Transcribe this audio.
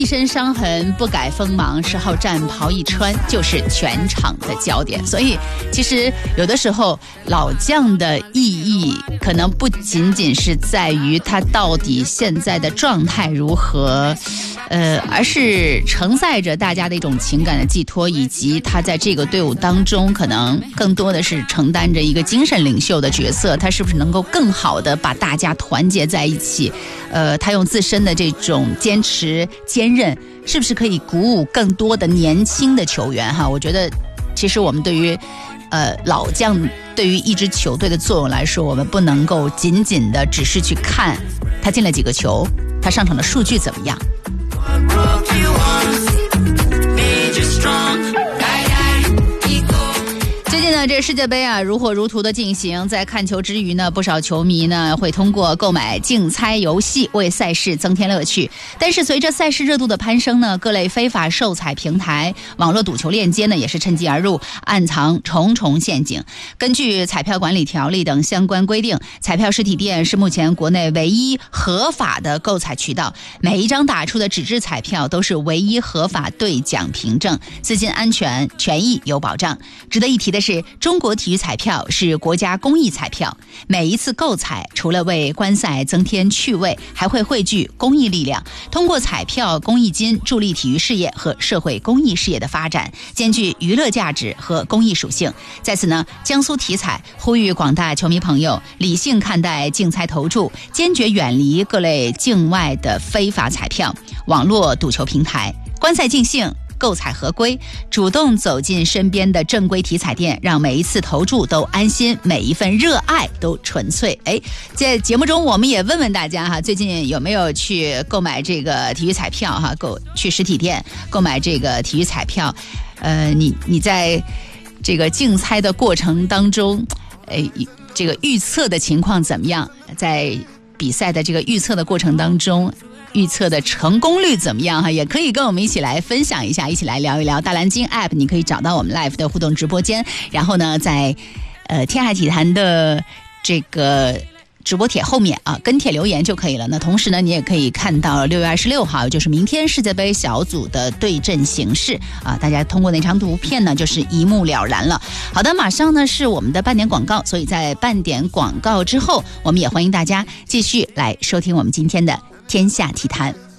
一身伤痕不改锋芒，10号战袍一穿就是全场的焦点。所以其实有的时候老将的意义可能不仅仅是在于他到底现在的状态如何，而是承载着大家的一种情感的寄托，以及他在这个队伍当中可能更多的是承担着一个精神领袖的角色，他是不是能够更好的把大家团结在一起，他用自身的这种坚持坚韧，是不是可以鼓舞更多的年轻的球员哈？我觉得其实我们对于老将对于一支球队的作用来说，我们不能够仅仅的只是去看他进了几个球，他上场的数据怎么样。最近呢，这世界杯啊如火如荼的进行，在看球之余呢，不少球迷呢会通过购买竞猜游戏为赛事增添乐趣。但是随着赛事热度的攀升呢，各类非法售彩平台、网络赌球链接呢也是趁机而入，暗藏重重陷阱。根据彩票管理条例等相关规定，彩票实体店是目前国内唯一合法的购彩渠道，每一张打出的纸质彩票都是唯一合法兑奖凭证，资金安全权益有保障。值得一提的是，中国体育彩票是国家公益彩票，每一次购彩除了为观赛增添趣味，还会汇聚公益力量，通过彩票公益金助力体育事业和社会公益事业的发展，兼具娱乐价值和公益属性。在此呢，江苏体彩呼吁广大球迷朋友理性看待竞猜投注，坚决远离各类境外的非法彩票、网络赌球平台，观赛尽兴，购彩合规，主动走进身边的正规体彩店，让每一次投注都安心，每一份热爱都纯粹。在节目中我们也问问大家哈，最近有没有去购买这个体育彩票哈？去实体店购买这个体育彩票，你在这个竞猜的过程当中，这个预测的情况怎么样？在比赛的这个预测的过程当中，预测的成功率怎么样哈？也可以跟我们一起来分享一下，一起来聊一聊。大蓝鲸 App 你可以找到我们 Live 的互动直播间，然后呢，在天海体坛的这个直播帖后面啊，跟帖留言就可以了。那同时呢，你也可以看到6月26号，就是明天世界杯小组的对阵形势啊，大家通过那张图片呢，就是一目了然了。好的，马上呢是我们的半点广告，所以在半点广告之后，我们也欢迎大家继续来收听我们今天的天下体坛。